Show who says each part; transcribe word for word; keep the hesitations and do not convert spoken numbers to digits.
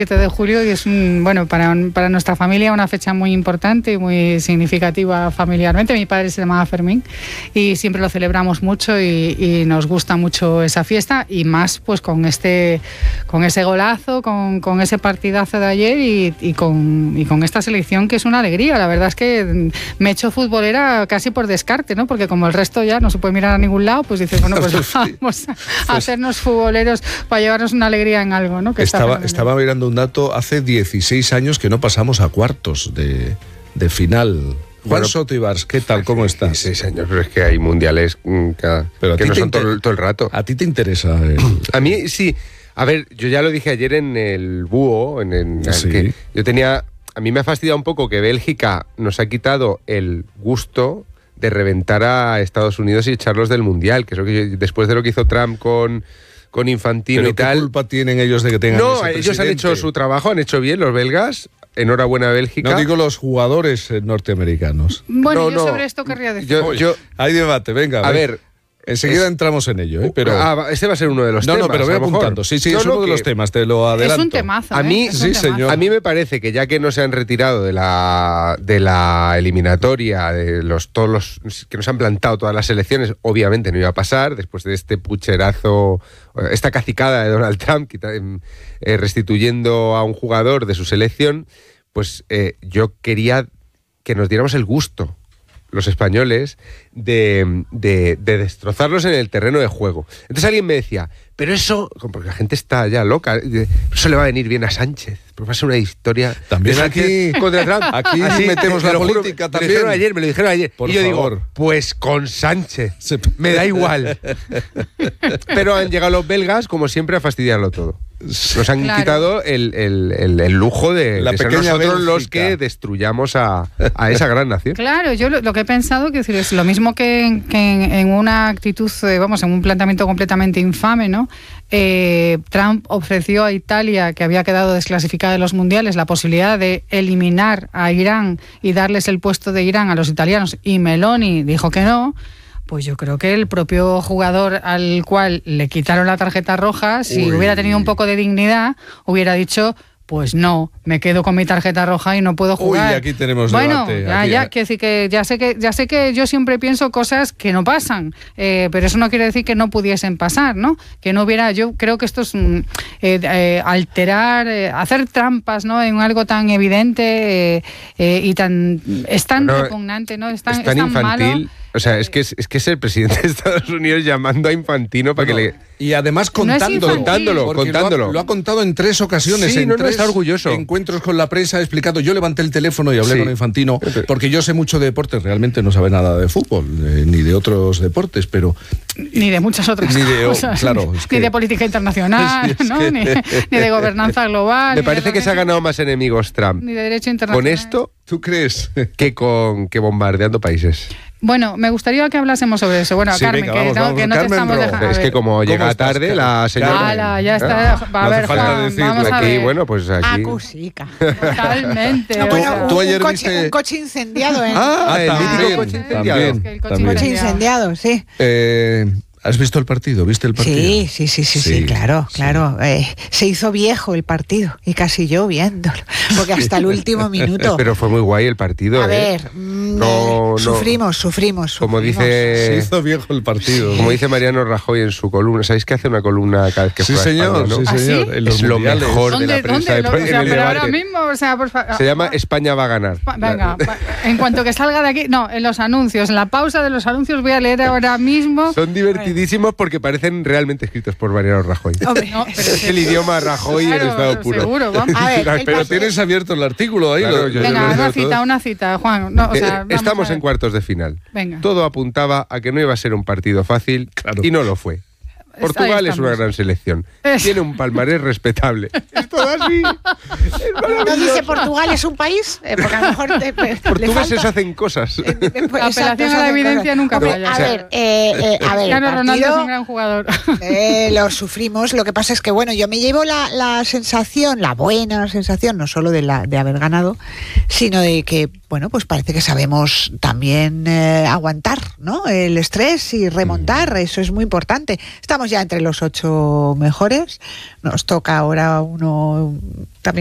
Speaker 1: siete de julio y es un, bueno, para, para nuestra familia una fecha muy importante y muy significativa familiarmente. Mi padre se llamaba Fermín y siempre lo celebramos mucho y, y nos gusta mucho esa fiesta, y más pues con este con ese golazo, con, con ese partidazo de ayer y, y, con, y con esta selección que es una alegría. La verdad es que me he hecho futbolera casi por descarte, ¿no? Porque como el resto ya no se puede mirar a ningún lado, pues dices, bueno, pues vamos a pues, hacernos futboleros para llevarnos una alegría en algo, ¿no? Que
Speaker 2: estaba, estaba mirando un dato, hace dieciséis años que no pasamos a cuartos de, de final. Juan bueno, Soto Ibars, ¿qué tal? ¿Cómo estás?
Speaker 3: dieciséis años, pero es que hay mundiales cada,
Speaker 2: pero
Speaker 3: que no son
Speaker 2: inter...
Speaker 3: todo, todo el rato.
Speaker 2: ¿A ti te interesa? El...
Speaker 3: A mí sí. A ver, yo ya lo dije ayer en el Búho, en, en
Speaker 2: sí.
Speaker 3: que yo tenía... A mí me ha fastidiado un poco que Bélgica nos ha quitado el gusto de reventar a Estados Unidos y echarlos del Mundial, que es lo que yo, después de lo que hizo Trump con... con Infantino y tal.
Speaker 2: ¿Qué culpa tienen ellos de que tengan
Speaker 3: No,
Speaker 2: ese
Speaker 3: ellos
Speaker 2: presidente?
Speaker 3: han hecho su trabajo, han hecho bien los belgas. Enhorabuena Bélgica.
Speaker 2: No digo los jugadores norteamericanos.
Speaker 1: Bueno,
Speaker 3: no,
Speaker 1: yo
Speaker 3: no.
Speaker 1: sobre esto querría decir.
Speaker 3: Yo, yo,
Speaker 2: Hay debate, venga.
Speaker 3: a
Speaker 2: ver.
Speaker 3: ver.
Speaker 2: Enseguida
Speaker 3: es,
Speaker 2: entramos en ello, ¿eh? Pero
Speaker 3: ah, este va a ser uno de los
Speaker 2: no,
Speaker 3: temas.
Speaker 2: No, pero voy apuntando. Sí, sí,
Speaker 3: no,
Speaker 2: es
Speaker 3: no,
Speaker 2: uno de
Speaker 3: que,
Speaker 2: los temas, te lo adelanto.
Speaker 1: Es un temazo, ¿eh?
Speaker 3: A mí,
Speaker 1: es
Speaker 2: sí, señor.
Speaker 3: A mí me parece que ya que no se han retirado de la, de la eliminatoria, de los todos los que nos han plantado todas las elecciones, obviamente no iba a pasar, después de este pucherazo, esta cacicada de Donald Trump, eh, restituyendo a un jugador de su selección, pues eh, yo quería que nos diéramos el gusto, los españoles, de, de, de destrozarlos en el terreno de juego. Entonces alguien me decía, pero eso, porque la gente está ya loca, eso le va a venir bien a Sánchez, porque va a ser una historia...
Speaker 2: También aquí,
Speaker 3: contra Trump.
Speaker 2: Aquí
Speaker 3: Así,
Speaker 2: metemos la política
Speaker 3: juro,
Speaker 2: también.
Speaker 3: Me lo dijeron ayer, me lo dijeron ayer.
Speaker 2: Por
Speaker 3: y yo
Speaker 2: favor.
Speaker 3: digo, pues con Sánchez, me da igual. Pero han llegado los belgas, como siempre, a fastidiarlo todo. Nos han
Speaker 1: claro.
Speaker 3: quitado el, el, el, el lujo de,
Speaker 2: la
Speaker 3: de ser
Speaker 2: pequeña
Speaker 3: nosotros
Speaker 2: Bélgica.
Speaker 3: los que destruyamos a, a esa gran nación.
Speaker 1: Claro, yo lo, lo que he pensado, que decir, es lo mismo que, que en, en una actitud, eh, vamos, en un planteamiento completamente infame, ¿no? Eh, Trump ofreció a Italia, que había quedado desclasificada de los mundiales, la posibilidad de eliminar a Irán y darles el puesto de Irán a los italianos, y Meloni dijo que no. Pues yo creo que el propio jugador al cual le quitaron la tarjeta roja, si
Speaker 2: Uy.
Speaker 1: hubiera tenido un poco de dignidad, hubiera dicho, pues no, me quedo con mi tarjeta roja y no puedo jugar.
Speaker 2: Uy, aquí tenemos
Speaker 1: bueno,
Speaker 2: debate.
Speaker 1: ya,
Speaker 2: aquí,
Speaker 1: ya,
Speaker 2: ¿eh?
Speaker 1: quiero decir que ya sé que ya sé que yo siempre pienso cosas que no pasan, eh, pero eso no quiere decir que no pudiesen pasar, ¿no? Que no hubiera, yo creo que esto es mm, eh, eh, alterar, eh, hacer trampas, ¿no? En algo tan evidente eh, eh, y tan es tan
Speaker 3: Bueno,
Speaker 1: repugnante, ¿no? Es tan,
Speaker 3: es tan
Speaker 1: es tan
Speaker 3: infantil.
Speaker 1: malo.
Speaker 3: O sea, es que es, es que es el presidente de Estados Unidos llamando a Infantino para
Speaker 2: Bueno,
Speaker 3: que le...
Speaker 2: Y además contándolo,
Speaker 1: No
Speaker 3: contándolo,
Speaker 2: porque
Speaker 3: contándolo.
Speaker 2: Lo ha, lo ha contado en tres ocasiones,
Speaker 3: Sí,
Speaker 2: en
Speaker 3: no, no,
Speaker 2: tres
Speaker 3: está orgulloso.
Speaker 2: encuentros con la prensa, ha explicado. Yo levanté el teléfono y hablé
Speaker 3: Sí.
Speaker 2: con Infantino, porque yo sé mucho de deportes, realmente no sabe nada de fútbol, eh, ni de otros deportes, pero...
Speaker 1: Ni de muchas otras
Speaker 2: Ni de-
Speaker 1: cosas.
Speaker 2: claro, es
Speaker 1: ni
Speaker 2: que-
Speaker 1: de política internacional,
Speaker 2: Sí, es
Speaker 1: ¿no?
Speaker 2: que-
Speaker 1: ni, ni de gobernanza global.
Speaker 3: Me
Speaker 1: ni
Speaker 3: parece
Speaker 1: de
Speaker 3: que se ha
Speaker 1: relaciones-
Speaker 3: ganado más enemigos Trump
Speaker 1: Ni de derecho internacional.
Speaker 3: con esto
Speaker 2: ¿Tú crees?
Speaker 3: que con que bombardeando países.
Speaker 1: Bueno, me gustaría que hablásemos sobre eso. Bueno,
Speaker 2: Sí,
Speaker 1: Carmen,
Speaker 2: venga,
Speaker 1: que,
Speaker 2: vamos,
Speaker 1: no,
Speaker 2: vamos.
Speaker 1: que no te
Speaker 2: Carmen
Speaker 1: estamos
Speaker 2: Ro.
Speaker 1: dejando. a
Speaker 3: Es
Speaker 1: ver.
Speaker 3: que como llega
Speaker 2: estás,
Speaker 3: tarde
Speaker 2: Carmen?
Speaker 3: la señora...
Speaker 1: Ala, ya
Speaker 3: ¿Eh?
Speaker 1: está. Va,
Speaker 2: No
Speaker 1: a
Speaker 2: hace
Speaker 1: ver,
Speaker 2: falta
Speaker 1: Juan,
Speaker 2: decirlo.
Speaker 1: vamos a
Speaker 3: Aquí,
Speaker 1: ver.
Speaker 3: bueno, pues aquí...
Speaker 4: Acusica.
Speaker 1: Totalmente.
Speaker 4: No,
Speaker 1: o
Speaker 4: bueno,
Speaker 1: sea,
Speaker 4: un,
Speaker 2: tú
Speaker 4: un
Speaker 2: ayer
Speaker 4: coche,
Speaker 2: viste-
Speaker 4: un coche incendiado, ¿eh?
Speaker 3: Ah, el
Speaker 2: también,
Speaker 3: mítico coche incendiado.
Speaker 2: también,
Speaker 1: Que el coche
Speaker 2: también.
Speaker 4: coche
Speaker 1: incendiado.
Speaker 4: incendiado, sí.
Speaker 2: Eh, ¿Has visto el partido? ¿Viste el partido?
Speaker 4: Sí, sí, sí, sí, sí,
Speaker 2: Sí,
Speaker 4: claro,
Speaker 2: sí.
Speaker 4: claro. Eh, se hizo viejo el partido y casi yo viéndolo, porque hasta el último minuto.
Speaker 3: Pero fue muy guay el partido,
Speaker 4: A
Speaker 3: ¿eh?
Speaker 4: ver, mm,
Speaker 3: No, no.
Speaker 4: sufrimos, sufrimos,
Speaker 3: Como
Speaker 4: sufrimos.
Speaker 3: dice...
Speaker 2: Se hizo viejo el partido.
Speaker 3: Como dice Mariano Rajoy en su columna, ¿sabéis que hace una columna cada vez que
Speaker 2: Sí,
Speaker 3: juega
Speaker 2: señor,
Speaker 3: España, ¿no?
Speaker 2: sí,
Speaker 1: ¿Ah,
Speaker 2: señor.
Speaker 1: sí?
Speaker 2: En los
Speaker 3: Es lo
Speaker 2: mundiales.
Speaker 3: mejor de
Speaker 1: ¿Dónde,
Speaker 3: la prensa
Speaker 1: dónde?
Speaker 3: de-
Speaker 1: Lo- o
Speaker 3: en
Speaker 1: sea,
Speaker 3: el
Speaker 1: pero ahora
Speaker 3: debate.
Speaker 1: mismo, o sea, por favor.
Speaker 3: Se llama España va a ganar.
Speaker 1: Venga, va, en cuanto que salga de aquí, no, en los anuncios, en la pausa de los anuncios voy a leer ahora mismo.
Speaker 3: Son divertidísimos porque parecen realmente escritos por Mariano Rajoy.
Speaker 4: Hombre,
Speaker 1: No, pero
Speaker 3: Es el idioma Rajoy en
Speaker 1: claro,
Speaker 3: estado puro.
Speaker 1: seguro, vamos.
Speaker 4: A ver, el
Speaker 2: Pero
Speaker 4: partido-
Speaker 2: tienes abierto el artículo ahí.
Speaker 3: Claro,
Speaker 2: lo-
Speaker 3: yo-
Speaker 2: lo-
Speaker 1: Venga,
Speaker 2: lo-
Speaker 1: una
Speaker 2: lo-
Speaker 1: cita, una cita, Juan. No, o sea,
Speaker 3: Eh,
Speaker 1: vamos
Speaker 3: Estamos
Speaker 1: a
Speaker 3: en
Speaker 1: ver.
Speaker 3: cuartos de final.
Speaker 1: Venga.
Speaker 3: Todo apuntaba a que no iba a ser un partido fácil
Speaker 2: Claro.
Speaker 3: y no lo fue. Portugal es una
Speaker 1: estamos.
Speaker 3: gran selección.
Speaker 1: Es-
Speaker 3: Tiene un palmarés respetable. Es todo así.
Speaker 4: ¿No dice Portugal es un país? Eh, porque a lo mejor te- te- le
Speaker 3: Portugueses
Speaker 4: falta-
Speaker 3: hacen cosas.
Speaker 4: Eh, eh, pues,
Speaker 1: La
Speaker 4: exacto,
Speaker 1: apelación
Speaker 4: se
Speaker 1: a la
Speaker 4: hacen
Speaker 1: evidencia
Speaker 4: cosas.
Speaker 1: nunca
Speaker 4: Hombre,
Speaker 1: falla.
Speaker 4: A
Speaker 1: O sea,
Speaker 4: ver, eh, eh, a ver, el
Speaker 1: Cristiano Ronaldo es
Speaker 4: partido,
Speaker 1: un gran jugador.
Speaker 4: eh, lo sufrimos. Lo que pasa es que, bueno, yo me llevo la, la sensación, la buena sensación, no solo de, la, de haber ganado, sino de que, bueno, pues parece que sabemos también eh, aguantar, ¿no? El estrés y remontar, eso es muy importante. Estamos estamos ya entre los ocho mejores. Nos toca ahora uno también